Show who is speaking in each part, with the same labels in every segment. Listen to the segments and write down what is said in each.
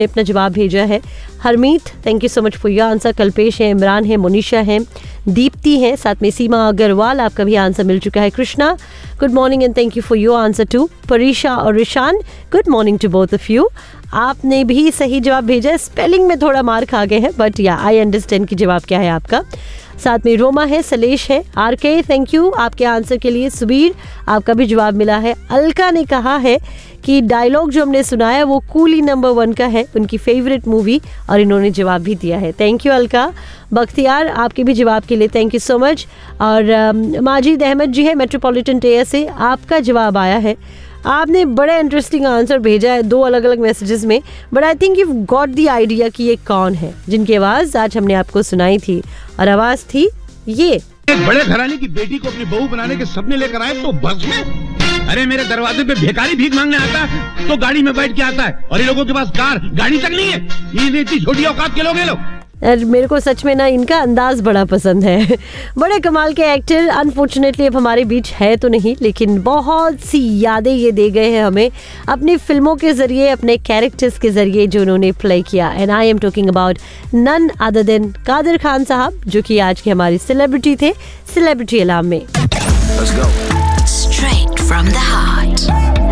Speaker 1: अपना जवाब भेजा है। Harmeet, thank you so much for your answer. Kalpesh है, इमरान है, मोनिशा है, दीप्ति है, साथ में सीमा अग्रवाल, आपका भी आंसर मिल चुका है। Krishna, good morning and thank you for your answer to. Parisha और Rishan, good morning to both of you. आपने भी सही जवाब भेजा है। स्पेलिंग में थोड़ा मार खा गए हैं, बट या आई अंडरस्टैंड कि जवाब क्या है आपका। साथ में रोमा है, सलेश है, आरके, थैंक यू आपके आंसर के लिए। सुबीर, आपका भी जवाब मिला है। अलका ने कहा है कि डायलॉग जो हमने सुना है वो कूली नंबर 1 का है, उनकी फेवरेट मूवी, और इन्होंने जवाब भी दिया है। Thank you Alka. बख्तियार, आपके भी जवाब के लिए थैंक यू सो मच। और माजिद अहमद जी है, मेट्रोपॉलिटन टेयर से, आपका जवाब आया है। आपने बड़े इंटरेस्टिंग आंसर भेजा है 2 अलग अलग मैसेजेस में, but I think you got the idea कि ये कौन है जिनकी आवाज़ आज हमने आपको सुनाई थी, और आवाज़ थी ये।
Speaker 2: एक बड़े घराने की बेटी को अपनी बहू बनाने के सपने लेकर आए तो बस में। अरे मेरे दरवाजे पे भिखारी भीख मांगने आता है तो गाड़ी में बैठ के आता है, और ये लोगों के पास कार गाड़ी तक नहीं है। ये इतनी छोटी औकात के लोग हैं लोग।
Speaker 1: मेरे को सच में ना इनका अंदाज बड़ा पसंद है। बड़े कमाल के एक्टर। अनफॉर्चुनेटली अब हमारे बीच है तो नहीं, लेकिन बहुत सी यादें ये दे गए हैं हमें अपनी फिल्मों के जरिए, अपने कैरेक्टर्स के जरिए जो उन्होंने प्ले किया। And I am talking about none other than Kader Khan साहब, जो कि आज के हमारी सेलिब्रिटी थे सेलिब्रिटी अलार्म में।
Speaker 3: Straight from the heart.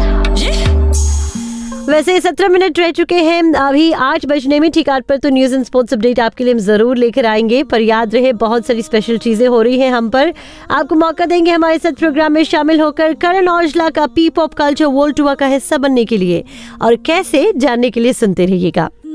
Speaker 1: वैसे 17 मिनट रह चुके हैं अभी 8 बजने में। ठीक 8 पर तो न्यूज़ एंड स्पोर्ट्स अपडेट आपके लिए हम जरूर लेकर आएंगे, पर याद रहे बहुत सारी स्पेशल चीजें हो रही हैं हम पर। आपको मौका देंगे हमारे साथ प्रोग्राम में शामिल होकर करण औजला का P pop culture world tour का हिस्सा बनने के लिए, और कैसे जानने के लिए सुनते रहिएगा।